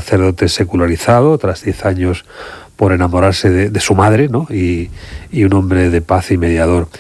sacerdote secularizado, tras 10 años por enamorarse de su madre, ¿no? Y un hombre de paz y mediador.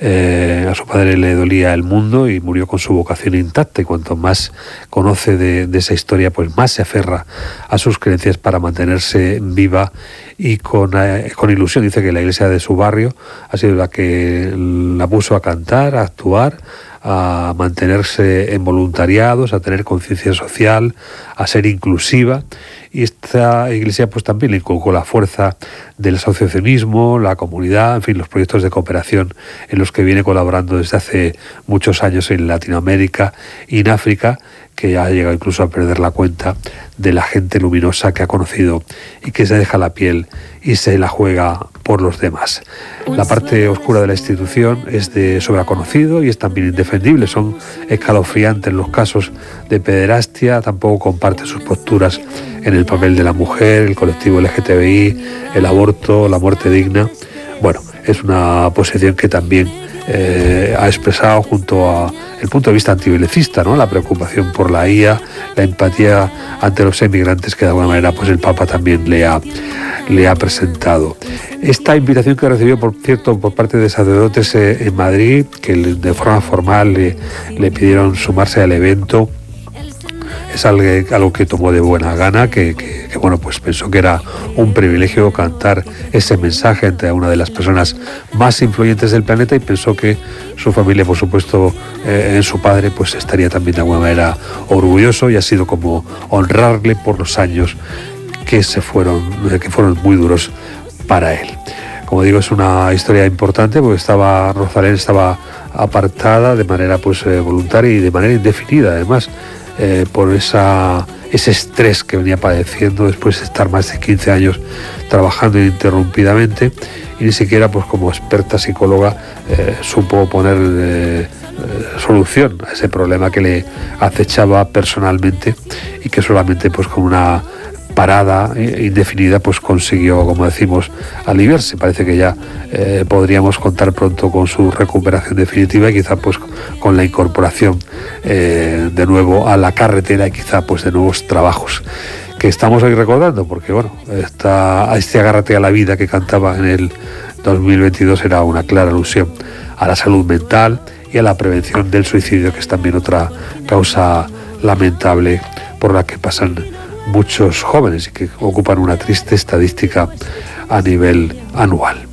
A su padre le dolía el mundo y murió con su vocación intacta, y cuanto más conoce de esa historia, pues más se aferra a sus creencias para mantenerse viva y con ilusión. Dice que la iglesia de su barrio ha sido la que la puso a cantar, a actuar, a mantenerse en voluntariados, a tener conciencia social, a ser inclusiva. Y esta iglesia pues también le inculcó la fuerza del asociacionismo, la comunidad, en fin, los proyectos de cooperación en los que viene colaborando desde hace muchos años en Latinoamérica y en África, que ya ha llegado incluso a perder la cuenta de la gente luminosa que ha conocido y que se deja la piel y se la juega por los demás. La parte oscura de la institución es de sobreconocido y es también indefendible. Son escalofriantes los casos de pederastia, tampoco comparte sus posturas en el papel de la mujer, el colectivo LGTBI, el aborto, la muerte digna. Bueno, es una posición que también ha expresado junto a el punto de vista antibelicista, ¿no? La preocupación por la IA, la empatía ante los emigrantes, que de alguna manera pues el Papa también le ha presentado. Esta invitación que recibió, por cierto, por parte de sacerdotes en Madrid, que de forma formal le pidieron sumarse al evento, es algo que tomó de buena gana, que bueno, pues pensó que era un privilegio cantar ese mensaje ante una de las personas más influyentes del planeta, y pensó que su familia, por supuesto, en su padre, pues estaría también de alguna manera orgulloso, y ha sido como honrarle por los años que fueron muy duros para él. Como digo, es una historia importante porque Rosalén estaba apartada de manera pues voluntaria y de manera indefinida, además, por ese estrés que venía padeciendo después de estar más de 15 años trabajando ininterrumpidamente, y ni siquiera pues como experta psicóloga supo poner solución a ese problema que le acechaba personalmente, y que solamente pues con una parada indefinida pues consiguió, como decimos, aliviarse. Parece que ya podríamos contar pronto con su recuperación definitiva, y quizá pues con la incorporación de nuevo a la carretera, y quizá pues de nuevos trabajos que estamos hoy recordando, porque bueno, este agárrate a la vida que cantaba en el 2022 era una clara alusión a la salud mental y a la prevención del suicidio, que es también otra causa lamentable por la que pasan muchos jóvenes y que ocupan una triste estadística a nivel anual.